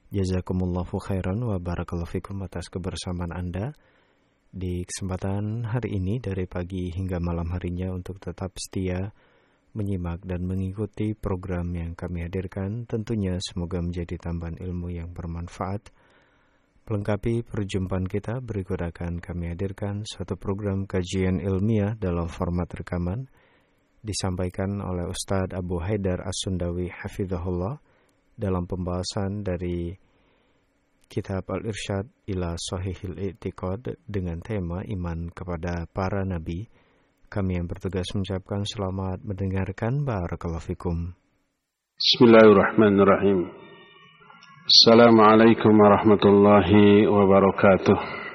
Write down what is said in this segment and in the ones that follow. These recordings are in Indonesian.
Jazakumullahu khairan wa barakallahu fikum atas kebersamaan Anda di kesempatan hari ini dari pagi hingga malam harinya untuk tetap setia menyimak dan mengikuti program yang kami hadirkan. Tentunya semoga menjadi tambahan ilmu yang bermanfaat. Melengkapi perjumpaan kita, berikut akan kami hadirkan suatu program kajian ilmiah dalam format rekaman disampaikan oleh Ustadz Abu Haidar As-Sundawi Hafizahullah dalam pembahasan dari Kitab Al-Irsyad ila Shahihil I'tiqad dengan tema Iman kepada para Nabi. Kami yang bertugas mengucapkan selamat mendengarkan. Barakallahu fikum. Bismillahirrahmanirrahim. Assalamualaikum warahmatullahi wabarakatuh.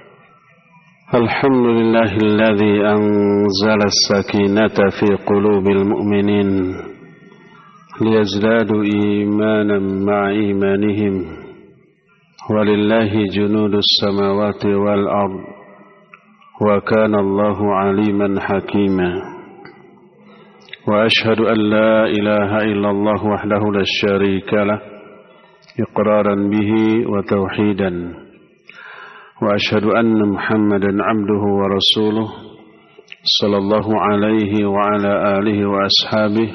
Alhamdulillahilladzi anzala as-sakinata fi qulubil mu'minin liyazdadu imanan ma'a imanihim. Walillahi junudus samawati wal ard. Wa kana Allahu aliman hakima. Wa ashhadu an la ilaha illallah wahdahu la syarika lah إقرارا به وتوحيدا وأشهد أن محمدا عبده ورسوله صلى الله عليه وعلى آله وأصحابه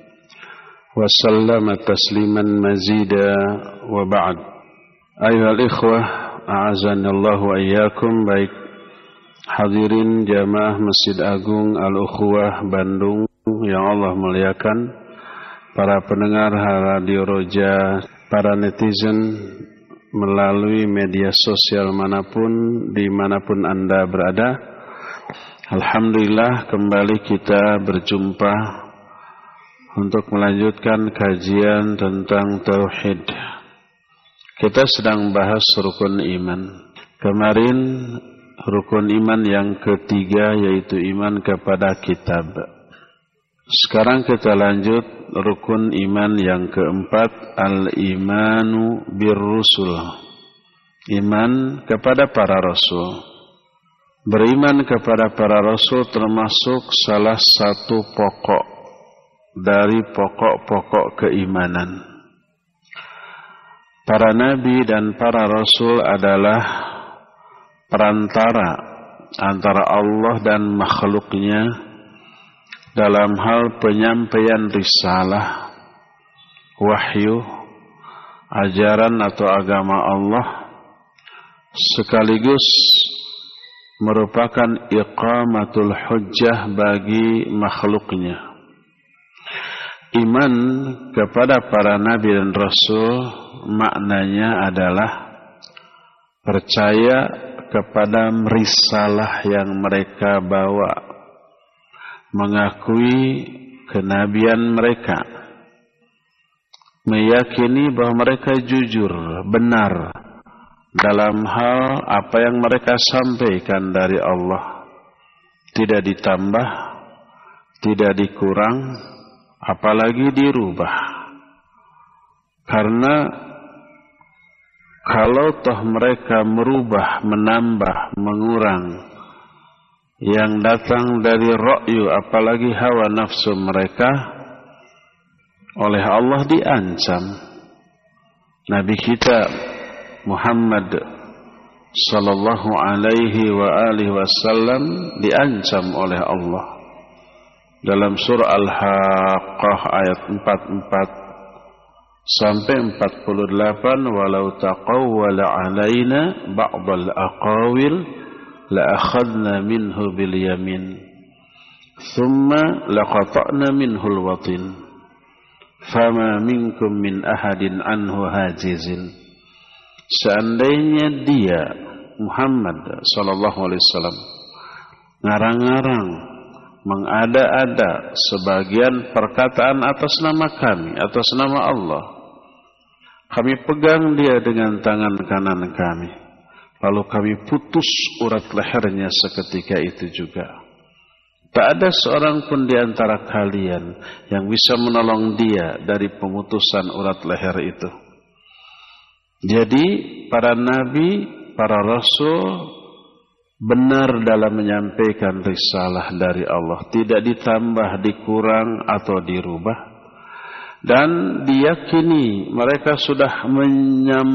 وسلم تسليما مزيدا وبعد أيها الإخوة أعزني الله وإياكم. Baik hadirin jamaah Masjid Agung Al-Ukhuwah Bandung yang Allah muliakan, para pendengar Radio Roja, para netizen melalui media sosial dimanapun Anda berada. Alhamdulillah kembali kita berjumpa untuk melanjutkan kajian tentang Tauhid. Kita sedang bahas rukun iman. Kemarin rukun iman yang ketiga yaitu iman kepada kitab. Sekarang kita lanjut rukun iman yang keempat, al-imanu birrusul. Iman kepada para rasul. Beriman kepada para rasul termasuk salah satu pokok dari pokok-pokok keimanan. Para nabi dan para rasul adalah perantara antara Allah dan makhluknya dalam hal penyampaian risalah, wahyu, ajaran atau agama Allah, sekaligus merupakan iqamatul hujjah bagi makhluknya. Iman kepada para nabi dan rasul maknanya adalah percaya kepada risalah yang mereka bawa, mengakui kenabian mereka, meyakini bahwa mereka jujur, benar dalam hal apa yang mereka sampaikan dari Allah, tidak ditambah, tidak dikurang, apalagi dirubah. Karena kalau toh mereka merubah, menambah, mengurang yang datang dari ra'yu, apalagi hawa nafsu mereka, oleh Allah diancam. Nabi kita Muhammad sallallahu alaihi wa alihi wasallam diancam oleh Allah dalam surah Al-Haqqah ayat 44 sampai 48, walau taqawwala alaina ba'dal aqawil لأخذنا منه باليمين ثم لقطعنا منه الوطن فما منكم من أحد عنه حاجز. Seandainya dia Muhammad sallallahu alaihi wasallam ngarang-ngarang, mengada-ada sebagian perkataan atas nama kami, atas nama Allah, kami pegang dia dengan tangan kanan kami, lalu kami putus urat lehernya seketika itu juga. Tak ada seorang pun di antara kalian yang bisa menolong dia dari pemutusan urat leher itu. Jadi para nabi, para rasul benar dalam menyampaikan risalah dari Allah, tidak ditambah, dikurang atau dirubah. Dan diyakini mereka sudah menyampaikan